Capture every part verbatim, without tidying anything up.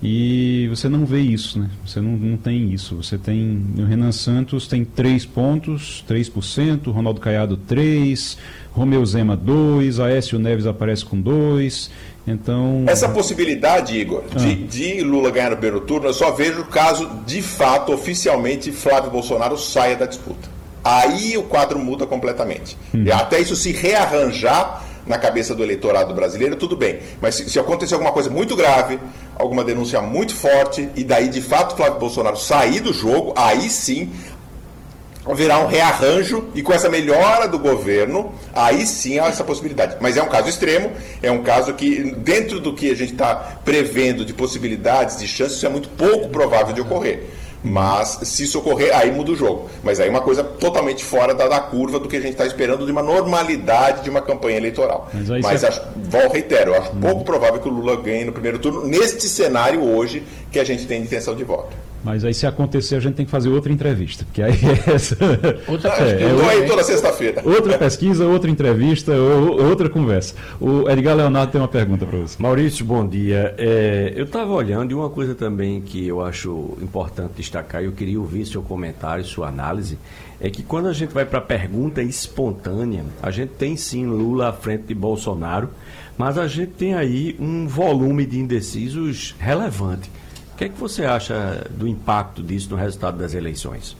E você não vê isso, né? Você não, não tem isso. Você tem, o Renan Santos tem três pontos, três por cento, Ronaldo Caiado três, Romeu Zema dois, Aécio Neves aparece com dois. Então... Essa possibilidade, Igor, ah. de, de Lula ganhar no primeiro turno, eu só vejo caso, de fato, oficialmente, Flávio Bolsonaro saia da disputa. Aí o quadro muda completamente. Hum. E até isso se rearranjar na cabeça do eleitorado brasileiro, tudo bem. Mas se, se acontecer alguma coisa muito grave, alguma denúncia muito forte, e daí, de fato, Flávio Bolsonaro sair do jogo, aí sim haverá um rearranjo, e com essa melhora do governo, aí sim há essa possibilidade. Mas é um caso extremo, é um caso que, dentro do que a gente está prevendo de possibilidades, de chances, isso é muito pouco provável de ocorrer. Mas, se isso ocorrer, aí muda o jogo. Mas aí é uma coisa totalmente fora da, da curva do que a gente está esperando de uma normalidade de uma campanha eleitoral. Mas, Mas acho, vol, reitero, eu acho hum. pouco provável que o Lula ganhe no primeiro turno, neste cenário hoje que a gente tem de intenção de voto. Mas aí, se acontecer, a gente tem que fazer outra entrevista, porque aí é essa... Outra, é, eu estou aí toda sexta-feira. Outra pesquisa, outra entrevista, ou, outra conversa. O Edgar Leonardo tem uma pergunta para você. Maurício, bom dia. É, eu estava olhando e uma coisa também que eu acho importante destacar, e eu queria ouvir seu comentário, sua análise, é que quando a gente vai para a pergunta espontânea, a gente tem sim Lula à frente de Bolsonaro, mas a gente tem aí um volume de indecisos relevante. O que é que você acha do impacto disso no resultado das eleições?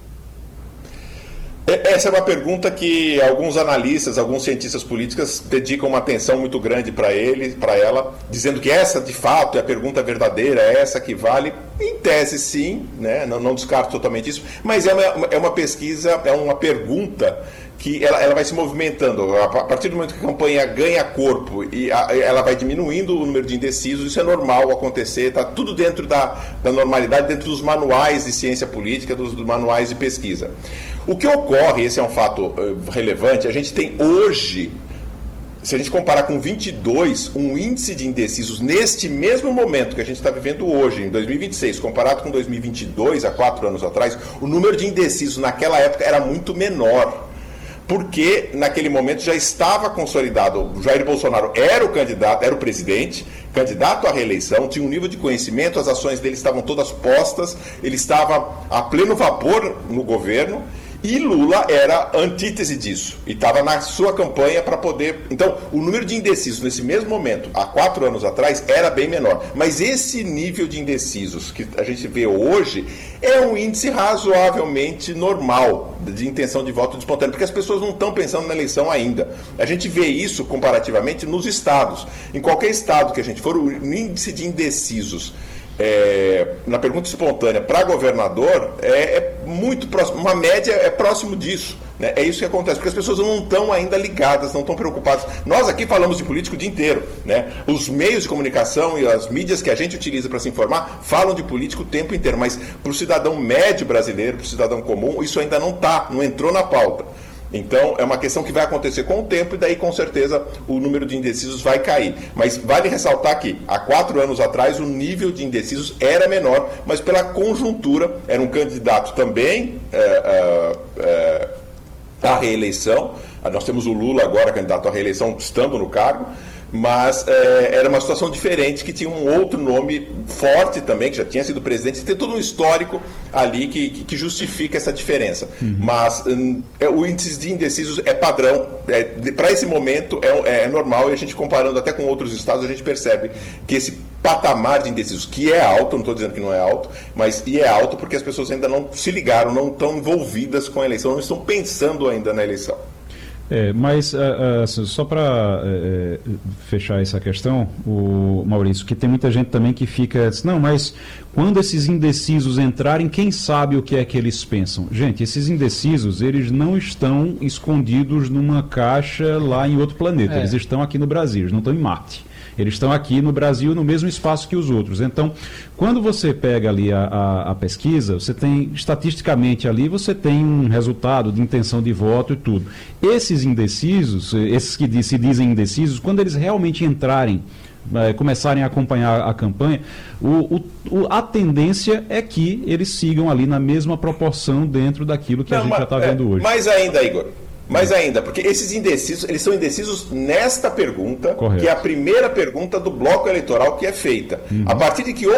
Essa é uma pergunta que alguns analistas, alguns cientistas políticos dedicam uma atenção muito grande para ele, para ela, dizendo que essa, de fato, é a pergunta verdadeira, é essa que vale. Em tese, sim, né? não, não descarto totalmente isso, mas é uma, é uma pesquisa, é uma pergunta que ela, ela vai se movimentando. A partir do momento que a campanha ganha corpo e a, ela vai diminuindo o número de indecisos, isso é normal acontecer, está tudo dentro da, da normalidade, dentro dos manuais de ciência política, dos, dos manuais de pesquisa. O que ocorre, esse é um fato uh, relevante, a gente tem hoje, se a gente comparar com vinte e dois, um índice de indecisos neste mesmo momento que a gente está vivendo hoje, em dois mil e vinte e seis, comparado com dois mil e vinte e dois, há quatro anos atrás, o número de indecisos naquela época era muito menor. Porque naquele momento já estava consolidado, o Jair Bolsonaro era o candidato, era o presidente, candidato à reeleição, tinha um nível de conhecimento, as ações dele estavam todas postas, ele estava a pleno vapor no governo, e Lula era a antítese disso, e estava na sua campanha para poder... Então, o número de indecisos nesse mesmo momento, há quatro anos atrás, era bem menor. Mas esse nível de indecisos que a gente vê hoje é um índice razoavelmente normal de intenção de voto espontâneo, porque as pessoas não estão pensando na eleição ainda. A gente vê isso comparativamente nos estados. Em qualquer estado que a gente for, o índice de indecisos É, na pergunta espontânea para governador é, é muito próximo, uma média é próximo disso, né? É isso que acontece, porque as pessoas não estão ainda ligadas, não estão preocupadas. Nós aqui falamos de político o dia inteiro, né? Os meios de comunicação e as mídias que a gente utiliza para se informar falam de político o tempo inteiro, mas para o cidadão médio brasileiro, para o cidadão comum, isso ainda não está, não entrou na pauta. Então, é uma questão que vai acontecer com o tempo e daí, com certeza, o número de indecisos vai cair. Mas vale ressaltar que, há quatro anos atrás, o nível de indecisos era menor, mas pela conjuntura, era um candidato também é, é, é, à reeleição. Nós temos o Lula agora, candidato à reeleição, estando no cargo, mas é, era uma situação diferente, que tinha um outro nome forte também, que já tinha sido presidente, tem todo um histórico ali que, que, que justifica essa diferença. Uhum. Mas hum, é, o índice de indecisos é padrão, é, para esse momento é, é normal, e a gente comparando até com outros estados, a gente percebe que esse patamar de indecisos, que é alto, não estou dizendo que não é alto, mas e é alto porque as pessoas ainda não se ligaram, não estão envolvidas com a eleição, não estão pensando ainda na eleição. É, mas uh, uh, só para uh, fechar essa questão, o Maurício, que tem muita gente também que fica, não, mas quando esses indecisos entrarem, quem sabe o que é que eles pensam? Gente, esses indecisos, eles não estão escondidos numa caixa lá em outro planeta, é. Eles estão aqui no Brasil, eles não estão em Marte. Eles estão aqui no Brasil no mesmo espaço que os outros. Então, quando você pega ali a, a, a pesquisa, você tem, estatisticamente ali, você tem um resultado de intenção de voto e tudo. Esses indecisos, esses que se dizem indecisos, quando eles realmente entrarem, é, começarem a acompanhar a campanha, o, o, a tendência é que eles sigam ali na mesma proporção dentro daquilo que Não, a gente mas, já está vendo é, hoje. Mais ainda, Igor. Mais ainda, porque esses indecisos, eles são indecisos nesta pergunta, Correto. Que é a primeira pergunta do bloco eleitoral que é feita. Uhum. A partir de que